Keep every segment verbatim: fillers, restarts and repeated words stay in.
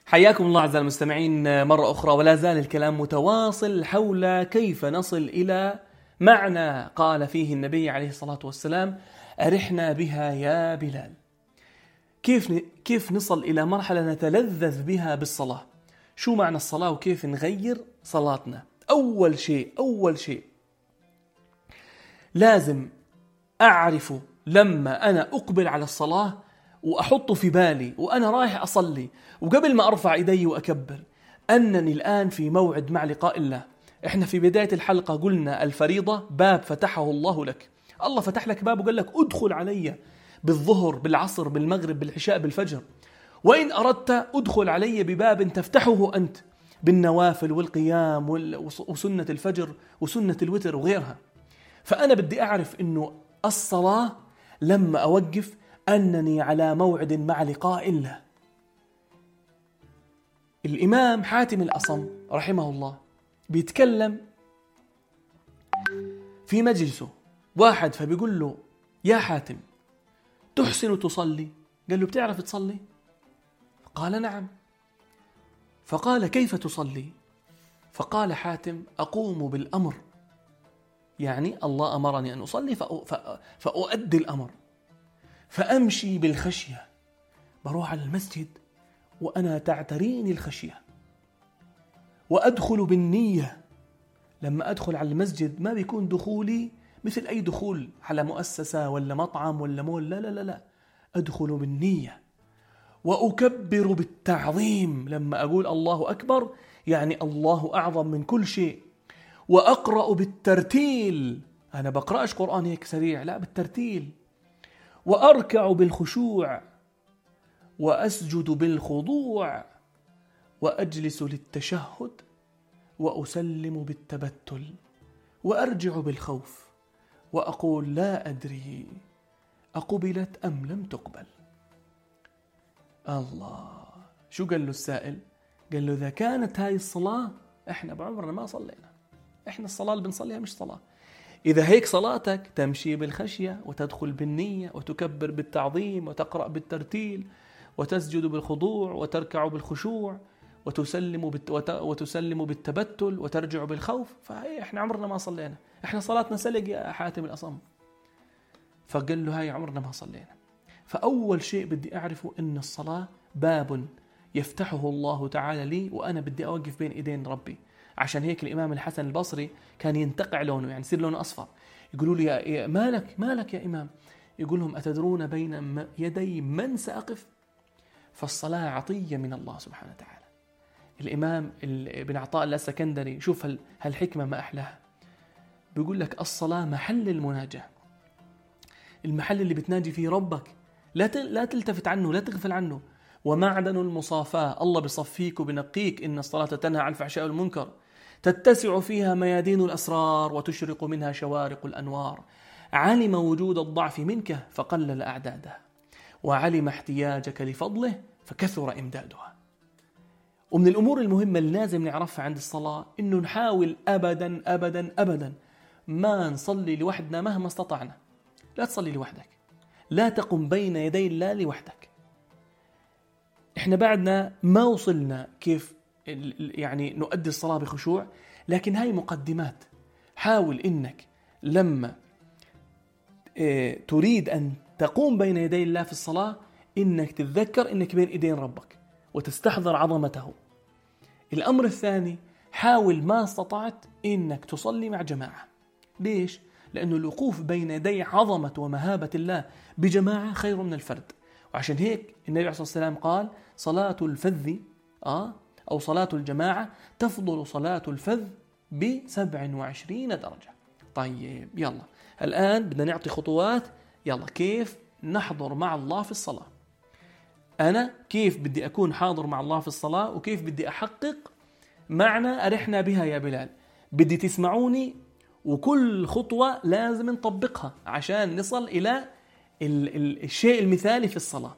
حياكم الله أعزائي المستمعين مرة أخرى، ولا زال الكلام متواصل حول كيف نصل إلى معنى قال فيه النبي عليه الصلاة والسلام: أرحنا بها يا بلال. كيف كيف نصل إلى مرحلة نتلذذ بها بالصلاة؟ شو معنى الصلاة وكيف نغير صلاتنا؟ أول شيء أول شيء لازم أعرف لما أنا أقبل على الصلاة وأحط في بالي وأنا رايح أصلي وقبل ما أرفع إيدي وأكبر أنني الآن في موعد مع لقاء الله. إحنا في بداية الحلقة قلنا الفريضة باب فتحه الله لك. الله فتح لك باب وقال لك أدخل علي بالظهر بالعصر بالمغرب بالعشاء بالفجر، وإن أردت أدخل علي بباب تفتحه أنت بالنوافل والقيام وسنة الفجر وسنة الوتر وغيرها. فأنا بدي أعرف أنه الصلاة لما أوقف أنني على موعد مع لقاء الله. الإمام حاتم الأصم رحمه الله بيتكلم في مجلسه واحد فبيقول له: يا حاتم، تحسن تصلي؟ قال له: بتعرف تصلي؟ قال: نعم. فقال: كيف تصلي؟ فقال حاتم: أقوم بالأمر، يعني الله أمرني أن أصلي فأؤدي الأمر، فأمشي بالخشية، بروح على المسجد وأنا تعتريني الخشية، وأدخل بالنية. لما أدخل على المسجد ما بيكون دخولي مثل أي دخول على مؤسسة ولا مطعم ولا مول، لا لا لا لا، أدخل بالنية. وأكبر بالتعظيم، لما أقول الله أكبر يعني الله أعظم من كل شيء. وأقرأ بالترتيل، أنا بقرأش قرآن هيك سريع، لا، بالترتيل. وأركع بالخشوع، وأسجد بالخضوع، وأجلس للتشهد، وأسلم بالتبتل، وأرجع بالخوف، وأقول: لا أدري أقبلت أم لم تقبل. الله، شو قال له السائل؟ قال له: إذا كانت هاي الصلاة إحنا بعمرنا ما صلينا، إحنا الصلاة اللي بنصليها مش صلاة. إذا هيك صلاتك تمشي بالخشية وتدخل بالنية وتكبر بالتعظيم وتقرأ بالترتيل وتسجد بالخضوع وتركع بالخشوع وتسلم بالت... وت... وتسلم بالتبتل وترجع بالخوف، فهي إحنا عمرنا ما صلينا، إحنا صلاتنا سلق يا حاتم الأصم. فقال له: هاي عمرنا ما صلينا. فأول شيء بدي أعرفه إن الصلاة باب يفتحه الله تعالى لي، وأنا بدي أوقف بين إيدين ربي. عشان هيك الإمام الحسن البصري كان ينتقع لونه، يعني يصير لونه أصفر. يقولوا لي: يا مالك مالك يا إمام؟ يقول لهم: أتدرون بين يدي من سأقف؟ فالصلاة عطية من الله سبحانه وتعالى. الإمام ابن عطاء السكندري، شوف هالحكمة ما أحلاها، بيقول لك: الصلاة محل المناجاة، المحل اللي بتناجي فيه ربك، لا لا تلتفت عنه، لا تغفل عنه. ومعدن المصافاة، الله بصفيك وبنقيك، إن الصلاة تنهى عن الفحشاء والمنكر، تتسع فيها ميادين الأسرار وتشرق منها شوارق الأنوار. علم وجود الضعف منك فقلل أعدادها، وعلم احتياجك لفضله فكثر إمدادها. ومن الأمور المهمة اللي لازم نعرفها عند الصلاة إنه نحاول أبدا أبدا أبدا ما نصلي لوحدنا مهما استطعنا. لا تصلي لوحدك، لا تقم بين يدي الله لوحدك. إحنا بعدنا ما وصلنا كيف يعني نؤدي الصلاة بخشوع، لكن هاي مقدمات. حاول إنك لما اه تريد أن تقوم بين يدي الله في الصلاة إنك تتذكر إنك بين إيدين ربك وتستحضر عظمته. الأمر الثاني، حاول ما استطعت إنك تصلي مع جماعة. ليش؟ لأنه الوقوف بين يدي عظمة ومهابة الله بجماعة خير من الفرد. وعشان هيك النبي عليه الصلاة والسلام قال: صلاة الفذ آه أو صلاة الجماعة تفضل صلاة الفذ بسبع وعشرين درجة. طيب يلا الآن بدنا نعطي خطوات. يلا كيف نحضر مع الله في الصلاة؟ أنا كيف بدي أكون حاضر مع الله في الصلاة وكيف بدي أحقق معنى أرحنا بها يا بلال؟ بدي تسمعوني، وكل خطوة لازم نطبقها عشان نصل إلى ال- ال- الشيء المثالي في الصلاة.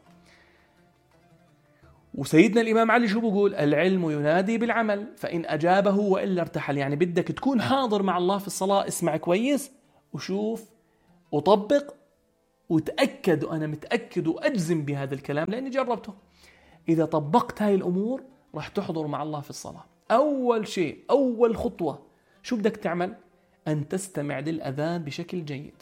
وسيدنا الإمام علي شو بقول؟ العلم ينادي بالعمل، فإن أجابه وإلا ارتحل. يعني بدك تكون حاضر مع الله في الصلاة، اسمع كويس وشوف وطبق وتأكد. وأنا متأكد وأجزم بهذا الكلام لأني جربته. إذا طبقت هاي الأمور راح تحضر مع الله في الصلاة. أول شيء، أول خطوة شو بدك تعمل؟ أن تستمع للأذان بشكل جيد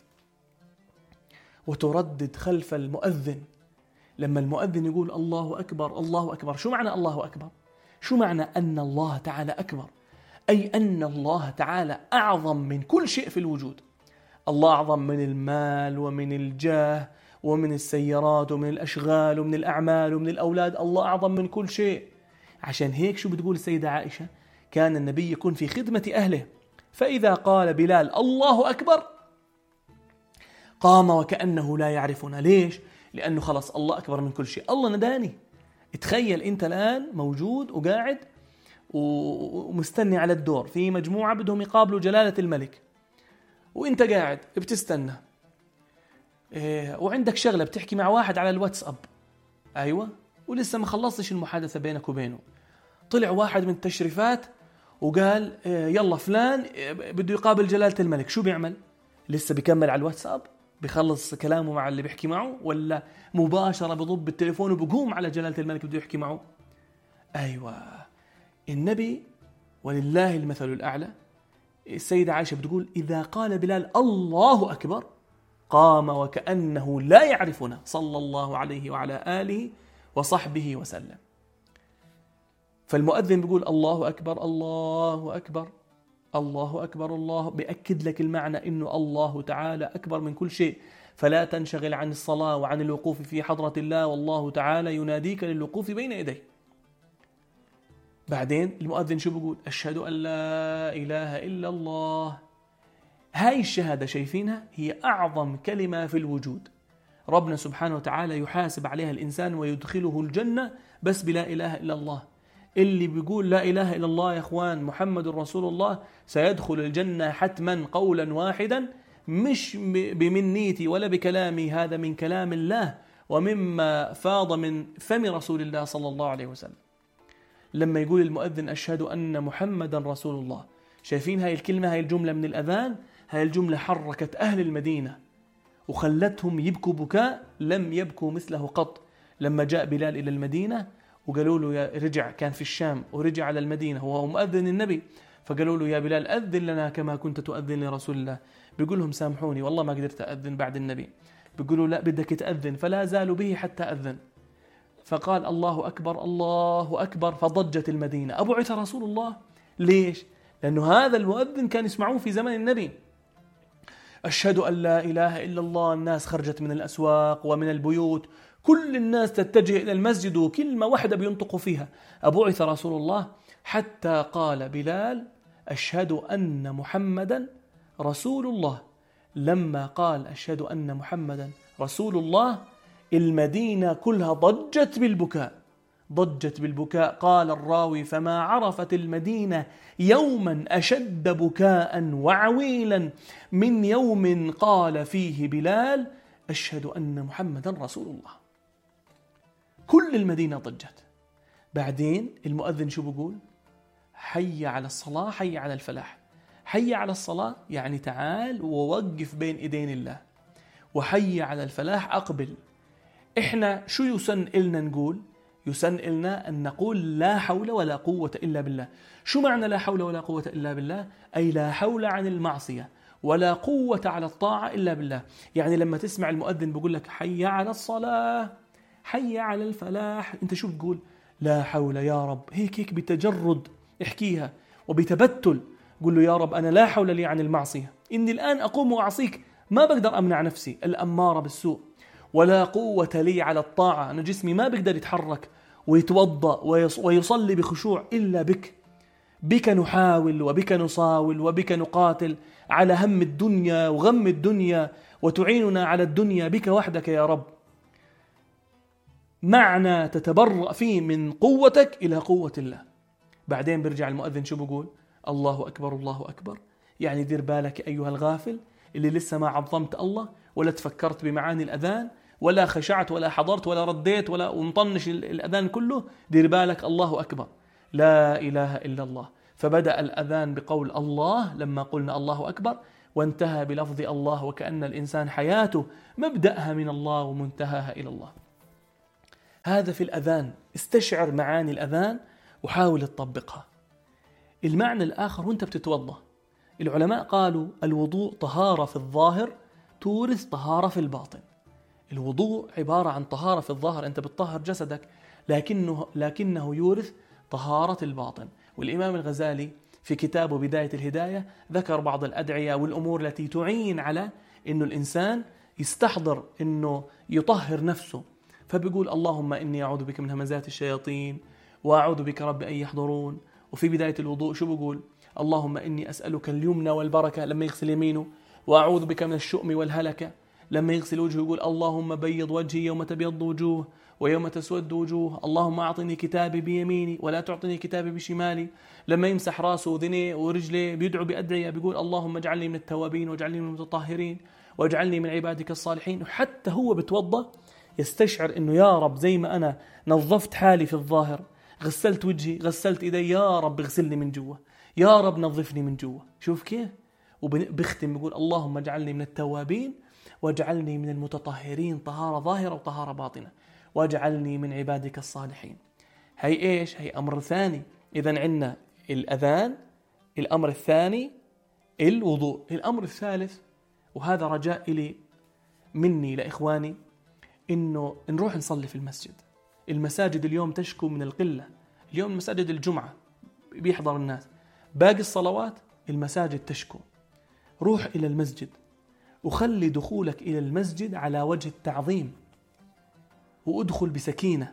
وتردد خلف المؤذن. لما المؤذن يقول الله أكبر الله أكبر، شو معنى الله أكبر؟ شو معنى أن الله تعالى أكبر؟ أي أن الله تعالى أعظم من كل شيء في الوجود. الله أعظم من المال ومن الجاه ومن السيارات ومن الأشغال ومن الأعمال ومن الأولاد. الله أعظم من كل شيء. عشان هيك شو بتقول السيدة عائشة؟ كان النبي يكون في خدمة أهله، فإذا قال بلال الله أكبر قام وكأنه لا يعرفنا. ليش؟ لأنه خلص الله أكبر من كل شيء. الله نداني. تخيل أنت الآن موجود وقاعد ومستني على الدور في مجموعة بدهم يقابلوا جلالة الملك، وانت قاعد بتستنى إيه، وعندك شغلة بتحكي مع واحد على الواتساب، أيوة، ولسه ما خلصتش المحادثة بينك وبينه. طلع واحد من التشريفات وقال إيه يلا فلان إيه بده يقابل جلالة الملك. شو بيعمل؟ لسه بيكمل على الواتساب بيخلص كلامه مع اللي بيحكي معه، ولا مباشرة بضب التليفون وبقوم على جلالة الملك بده يحكي معه؟ أيوة. النبي ولله المثل الأعلى، السيدة عائشة بتقول إذا قال بلال الله أكبر قام وكأنه لا يعرفنا صلى الله عليه وعلى آله وصحبه وسلم. فالمؤذن بيقول الله أكبر الله أكبر الله أكبر الله، بيأكد لك المعنى إنه الله تعالى أكبر من كل شيء، فلا تنشغل عن الصلاة وعن الوقوف في حضرة الله، والله تعالى يناديك للوقوف بين يديه. بعدين المؤذن شو بيقول؟ أشهد أن لا إله إلا الله. هاي الشهادة شايفينها هي أعظم كلمة في الوجود. ربنا سبحانه وتعالى يحاسب عليها الإنسان ويدخله الجنة بس بلا إله إلا الله. اللي بيقول لا إله إلا الله يا أخوان محمد رسول الله سيدخل الجنة حتما قولا واحدا، مش بمنيتي ولا بكلامي، هذا من كلام الله ومما فاض من فم رسول الله صلى الله عليه وسلم. لما يقول المؤذن أشهد أن محمدا رسول الله، شايفين هاي الكلمة، هاي الجملة من الأذان، هاي الجملة حركت أهل المدينة وخلتهم يبكوا بكاء لم يبكوا مثله قط. لما جاء بلال إلى المدينة وقالوا له يا رجع، كان في الشام ورجع على المدينة وهو مؤذن النبي، فقالوا له يا بلال أذن لنا كما كنت تؤذن لرسول الله. بيقول لهم سامحوني والله ما قدرت أذن بعد النبي. بيقولوا لا بدك تأذن، فلا زالوا به حتى أذن. فقال الله أكبر الله أكبر، فضجت المدينة أبعث رسول الله. ليش؟ لأنه هذا المؤذن كان يسمعوه في زمن النبي. أشهد أن لا إله إلا الله، الناس خرجت من الأسواق ومن البيوت، كل الناس تتجه إلى المسجد وكلمة واحدة بينطقوا فيها أبعث رسول الله، حتى قال بلال أشهد أن محمدا رسول الله. لما قال أشهد أن محمدا رسول الله المدينة كلها ضجت بالبكاء، ضجت بالبكاء. قال الراوي فما عرفت المدينة يوما أشد بكاء وعويلا من يوم قال فيه بلال أشهد أن محمدا رسول الله. كل المدينة ضجت. بعدين المؤذن شو بيقول؟ حي على الصلاة حي على الفلاح. حي على الصلاة يعني تعال ووقف بين إيدين الله، وحي على الفلاح أقبل. إحنا شو يسن إلنا نقول؟ يسن إلنا أن نقول لا حول ولا قوة إلا بالله. شو معنى لا حول ولا قوة إلا بالله؟ أي لا حول عن المعصية ولا قوة على الطاعة إلا بالله. يعني لما تسمع المؤذن بيقول لك حي على الصلاة حي على الفلاح، أنت شو بتقول؟ لا حول يا رب، هيك هيك بتجرد احكيها وبتبتل. قل له يا رب أنا لا حول لي عن المعصية، إني الآن أقوم وأعصيك ما بقدر أمنع نفسي الأمارة بالسوء، ولا قوة لي على الطاعة، أنا جسمي ما بقدر يتحرك ويتوضأ ويصلي بخشوع إلا بك. بك نحاول وبك نصاول وبك نقاتل على هم الدنيا وغم الدنيا، وتعيننا على الدنيا بك وحدك يا رب. معنى تتبرأ فيه من قوتك إلى قوة الله. بعدين برجع المؤذن شو بقول؟ الله أكبر الله أكبر. يعني دير بالك أيها الغافل اللي لسه ما عظمت الله ولا تفكرت بمعاني الأذان ولا خشعت ولا حضرت ولا رديت ولا ومطنش الأذان كله. دير بالك الله أكبر، لا إله إلا الله. فبدأ الأذان بقول الله لما قلنا الله أكبر، وانتهى بلفظ الله، وكأن الإنسان حياته مبدأها من الله ومنتهاها إلى الله. هذا في الأذان. استشعر معاني الأذان وحاول تطبقها. المعنى الآخر وانت بتتوضأ، العلماء قالوا الوضوء طهارة في الظاهر تورث طهارة في الباطن. الوضوء عبارة عن طهارة في الظاهر، أنت بتطهر جسدك، لكنه, لكنه يورث طهارة الباطن. والإمام الغزالي في كتابه بداية الهداية ذكر بعض الأدعية والأمور التي تعين على أنه الإنسان يستحضر أنه يطهر نفسه. فبيقول اللهم إني أعوذ بك من همزات الشياطين وأعوذ بك رب أن يحضرون. وفي بداية الوضوء شو بيقول؟ اللهم إني أسألك اليمنى والبركة لما يغسل يمينه، وأعوذ بك من الشؤم والهلكة. لما يغسل وجهه يقول اللهم بيض وجهي يوم تبيض وجوه ويوم تسود وجوه، اللهم أعطني كتابي بيميني ولا تعطني كتابي بشمالي. لما يمسح راسه وذنيه ورجليه بيدعو بأدعية، بيقول اللهم اجعلني من التوابين واجعلني من المتطهرين واجعلني من عبادك الصالحين. وحتى هو بتوضأ يستشعر إنه يا رب زي ما أنا نظفت حالي في الظاهر، غسلت وجهي غسلت إيدي، يا رب اغسلني من جوا، يا رب نظفني من جوا. شوف كيف؟ وبختم بيقول اللهم اجعلني من التوابين واجعلني من المتطهرين، طهارة ظاهرة وطهارة باطنة، واجعلني من عبادك الصالحين. هي إيش؟ هي أمر ثاني. إذن عندنا الأذان، الأمر الثاني الوضوء. الأمر الثالث، وهذا رجاء إلي مني لإخواني، إنه نروح نصلي في المسجد. المساجد اليوم تشكو من القلة. اليوم مساجد الجمعة بيحضر الناس، باقي الصلوات المساجد تشكو. روح إلى المسجد وخلي دخولك إلى المسجد على وجه التعظيم، وأدخل بسكينة.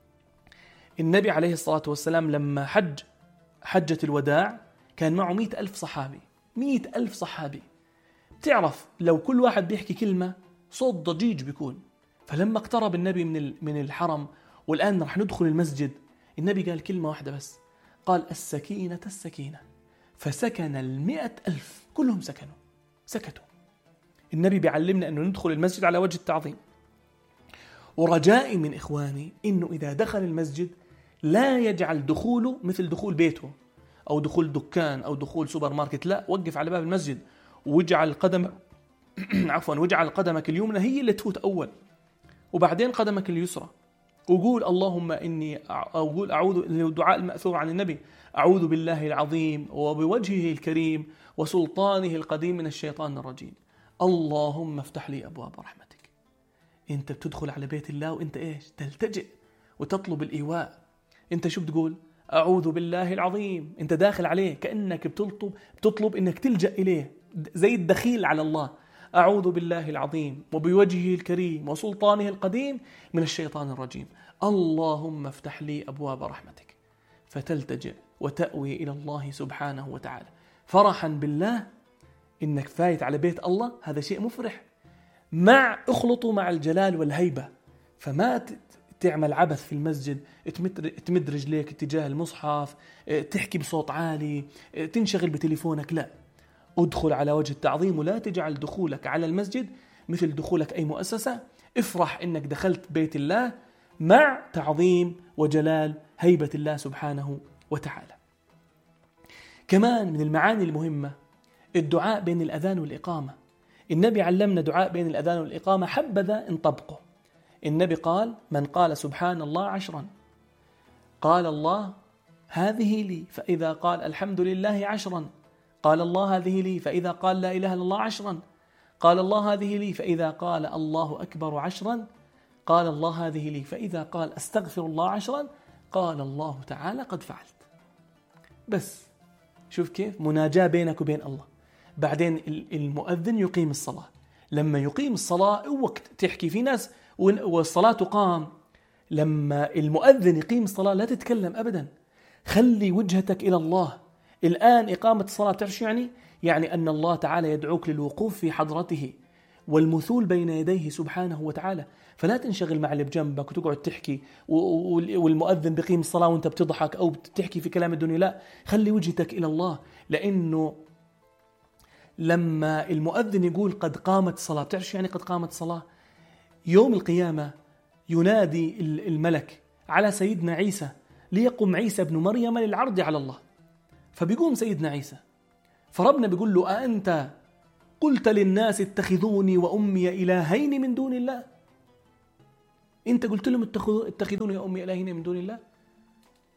النبي عليه الصلاة والسلام لما حج حجة الوداع كان معه مئة ألف صحابي، مئة ألف صحابي. بتعرف لو كل واحد بيحكي كلمة صوت ضجيج بيكون. فلما اقترب النبي من من الحرم والآن رح ندخل المسجد، النبي قال كلمة واحدة بس، قال السكينة السكينة. فسكن المئة ألف كلهم سكنوا سكتوا. النبي بيعلمنا أنه ندخل المسجد على وجه التعظيم. ورجائي من إخواني أنه إذا دخل المسجد لا يجعل دخوله مثل دخول بيته أو دخول دكان أو دخول سوبر ماركت، لا، وقف على باب المسجد واجعل قدم عفوا واجعل قدمك اليمنى هي اللي تفوت أول، وبعدين قدمك اليسرى، وقول اللهم إني أقول أعوذ، الدعاء المأثور عن النبي، أعوذ بالله العظيم وبوجهه الكريم وسلطانه القديم من الشيطان الرجيم، اللهم افتح لي أبواب رحمتك. أنت بتدخل على بيت الله وأنت إيش؟ تلتجئ وتطلب الإيواء. أنت شو بتقول؟ أعوذ بالله العظيم. أنت داخل عليه كأنك بتطلب بتطلب إنك تلجأ إليه، زي الدخيل على الله. أعوذ بالله العظيم وبوجهه الكريم وسلطانه القديم من الشيطان الرجيم، اللهم افتح لي أبواب رحمتك. فتلتجئ وتأوي إلى الله سبحانه وتعالى فرحا بالله إنك فايت على بيت الله. هذا شيء مفرح، مع اخلطوا مع الجلال والهيبة. فما تعمل عبث في المسجد، تمد رجليك اتجاه المصحف، تحكي بصوت عالي، تنشغل بتليفونك، لا، ادخل على وجه التعظيم. ولا تجعل دخولك على المسجد مثل دخولك أي مؤسسة. افرح إنك دخلت بيت الله مع تعظيم وجلال هيبة الله سبحانه وتعالى. كمان من المعاني المهمة الدعاء بين الأذان والإقامة. النبي علمنا دعاء بين الأذان والإقامة، حبذا انطبقه. النبي قال من قال سبحان الله عشرا قال الله هذه لي، فإذا قال الحمد لله عشرا قال الله هذه لي، فإذا قال لا إله إلا الله عشرا قال الله هذه لي، فإذا قال الله أكبر عشرا قال الله هذه لي، فإذا قال أستغفر الله عشرا قال الله تعالى قد فعلت. بس شوف كيف مناجاة بينك وبين الله. بعدين المؤذن يقيم الصلاة. لما يقيم الصلاة وقت تحكي في ناس والصلاة تقام، لما المؤذن يقيم الصلاة لا تتكلم أبدا، خلي وجهتك إلى الله. الآن إقامة الصلاة تعرف يعني؟ يعني أن الله تعالى يدعوك للوقوف في حضرته والمثول بين يديه سبحانه وتعالى. فلا تنشغل مع اللي بجنبك وتقعد تحكي والمؤذن بقيم الصلاة وانت بتضحك أو بتحكي في كلام الدنيا، لا، خلي وجهتك إلى الله. لأنه لما المؤذن يقول قد قامت الصلاة، بتعرف يعني قد قامت الصلاة؟ يوم القيامة ينادي الملك على سيدنا عيسى ليقم عيسى ابن مريم للعرض على الله. فبيقوم سيدنا عيسى، فربنا بيقول له أأنت قلت للناس اتخذوني وأمي إلهين من دون الله؟ أنت قلت لهم اتخذوني وأمي إلهين من دون الله؟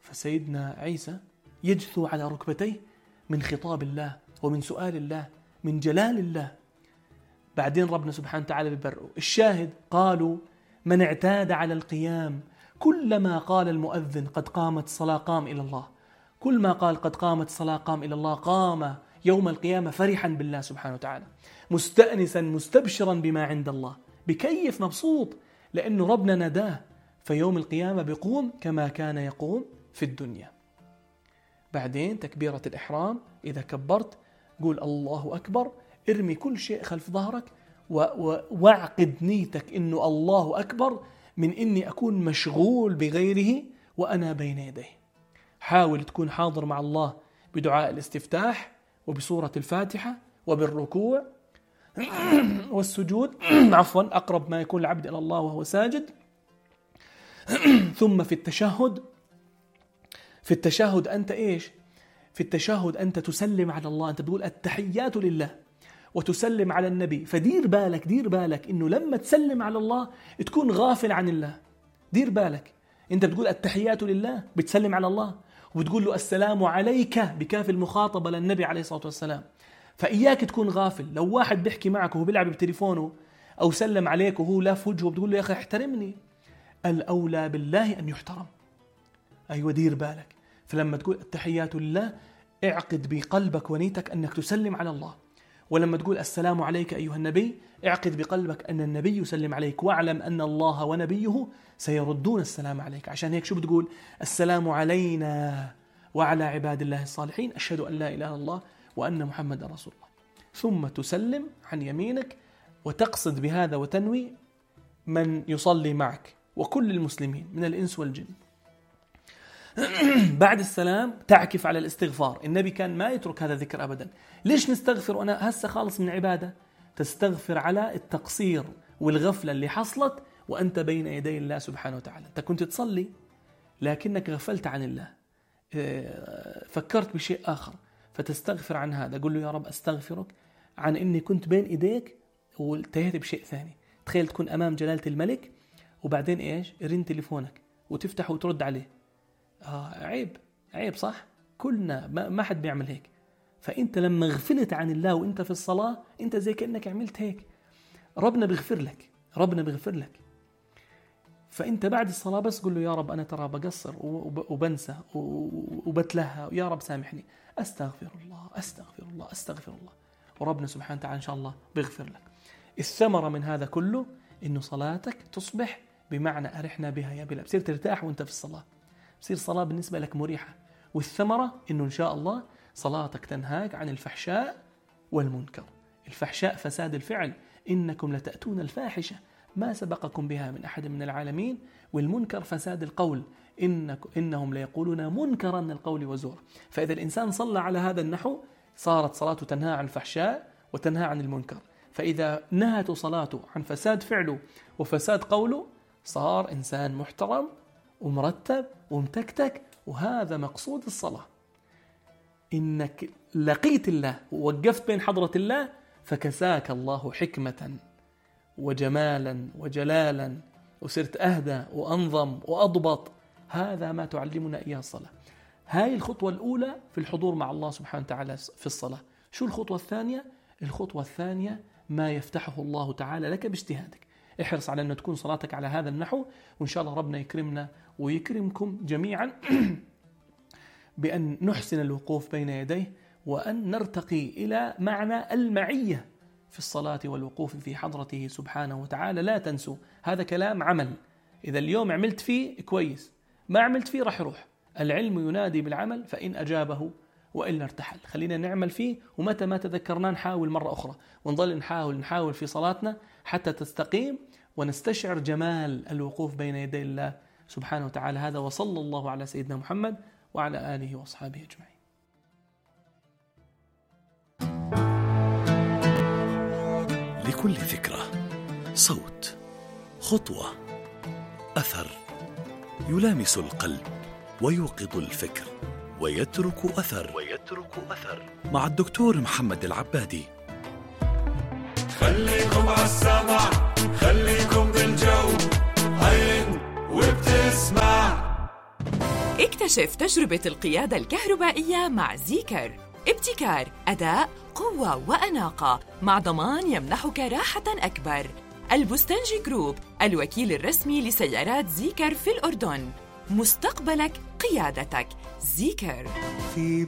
فسيدنا عيسى يجثو على ركبتيه من خطاب الله ومن سؤال الله من جلال الله. بعدين ربنا سبحانه وتعالى ببرئه. الشاهد قالوا من اعتاد على القيام كلما قال المؤذن قد قامت الصلاة قام إلى الله، كل ما قال قد قامت الصلاة قام إلى الله، قام يوم القيامة فرحا بالله سبحانه وتعالى، مستأنسا مستبشرا بما عند الله، بكيف مبسوط لأنه ربنا نداه، فيوم القيامة بيقوم كما كان يقوم في الدنيا. بعدين تكبيرة الإحرام، إذا كبرت قول الله أكبر، ارمي كل شيء خلف ظهرك واعقد نيتك إنه الله أكبر من إني أكون مشغول بغيره وأنا بين يديه. حاول تكون حاضر مع الله بدعاء الاستفتاح وبسورة الفاتحة وبالركوع والسجود عفوا أقرب ما يكون العبد إلى الله وهو ساجد. ثم في التشهد، في التشهد أنت إيش؟ في التشهد أنت تسلم على الله، أنت بتقول التحيات لله وتسلم على النبي. فدير بالك دير بالك إنه لما تسلم على الله تكون غافل عن الله. دير بالك أنت بتقول التحيات لله، بتسلم على الله وبتقول له السلام عليك بكاف المخاطبة للنبي عليه الصلاة والسلام. فإياك تكون غافل. لو واحد بيحكي معك وهو بيلعب بتليفونه أو سلم عليك وهو لاف وجهه بتقول له يا أخي احترمني، الأولى بالله أن يحترم. أيوة دير بالك. فلما تقول التحيات لله اعقد بقلبك ونيتك أنك تسلم على الله، ولما تقول السلام عليك أيها النبي اعقد بقلبك أن النبي يسلم عليك، واعلم أن الله ونبيه سيردون السلام عليك. عشان هيك شو بتقول؟ السلام علينا وعلى عباد الله الصالحين أشهد أن لا إله إلا الله وأن محمد رسول الله. ثم تسلم عن يمينك وتقصد بهذا وتنوي من يصلي معك وكل المسلمين من الإنس والجن. بعد السلام تعكف على الاستغفار. النبي كان ما يترك هذا الذكر أبدا. ليش نستغفر وأنا هسه خالص من عبادة؟ تستغفر على التقصير والغفلة اللي حصلت وأنت بين يدي الله سبحانه وتعالى. أنت كنت تصلي لكنك غفلت عن الله، فكرت بشيء آخر، فتستغفر عن هذا. قل له يا رب أستغفرك عن إني كنت بين إيديك والتهيت بشيء ثاني. تخيل تكون أمام جلالة الملك وبعدين إيش؟ يرن تليفونك وتفتح وترد عليه. آه عيب عيب صح؟ كلنا ما, ما حد بيعمل هيك. فأنت لما غفلت عن الله وإنت في الصلاة أنت زي كأنك عملت هيك. ربنا بيغفر لك، ربنا بيغفر لك. فأنت بعد الصلاة بس قل له يا رب أنا ترى بقصر وبنسى وبتلهى، يا رب سامحني، أستغفر الله أستغفر الله أستغفر الله، وربنا سبحانه وتعالى إن شاء الله بيغفر لك. الثمرة من هذا كله إنه صلاتك تصبح بمعنى أرحنا بها يا بلال، بصير ترتاح وإنت في الصلاة، بصير صلاة بالنسبة لك مريحة. والثمرة إنه إن شاء الله صلاتك تنهاك عن الفحشاء والمنكر. الفحشاء فساد الفعل، إنكم لتأتون الفاحشة ما سبقكم بها من أحد من العالمين. والمنكر فساد القول، إنك إنهم ليقولون منكرا من القول وزور. فإذا الإنسان صلى على هذا النحو صارت صلاته تنهى عن الفحشاء وتنهى عن المنكر. فإذا نهت صلاته عن فساد فعله وفساد قوله صار إنسان محترم ومرتب ومتكتك. وهذا مقصود الصلاة، إنك لقيت الله ووقفت بين حضرة الله فكساك الله حكمة وجمالا وجلالا وصرت أهدى وأنظم وأضبط. هذا ما تعلمنا إياه الصلاة. هاي الخطوة الأولى في الحضور مع الله سبحانه وتعالى في الصلاة. شو الخطوة الثانية؟ الخطوة الثانية ما يفتحه الله تعالى لك باجتهادك. احرص على أن تكون صلاتك على هذا النحو، وإن شاء الله ربنا يكرمنا ويكرمكم جميعا بأن نحسن الوقوف بين يديه وأن نرتقي إلى معنى المعية في الصلاة والوقوف في حضرته سبحانه وتعالى. لا تنسوا هذا كلام عمل. إذا اليوم عملت فيه كويس، ما عملت فيه راح يروح. العلم ينادي بالعمل فإن أجابه وإلا ارتحل. خلينا نعمل فيه، ومتى ما تذكرنا نحاول مرة أخرى، ونظل نحاول نحاول في صلاتنا حتى تستقيم ونستشعر جمال الوقوف بين يدي الله سبحانه وتعالى. هذا وصلى الله على سيدنا محمد وعلى آله وأصحابه أجمعين. لكل فكرة صوت، خطوة، أثر يلامس القلب ويوقظ الفكر ويترك أثر ويترك أثر مع الدكتور محمد العبادي. خليكم عالسمع، خليكم بالجو، عين وبتسمع. اكتشف تجربة القيادة الكهربائية مع زيكر. ابتكار، أداء، قوة وأناقة، مع ضمان يمنحك راحة أكبر. البستنجي جروب، الوكيل الرسمي لسيارات زيكر في الأردن. مستقبلك قيادتك. زيكر. في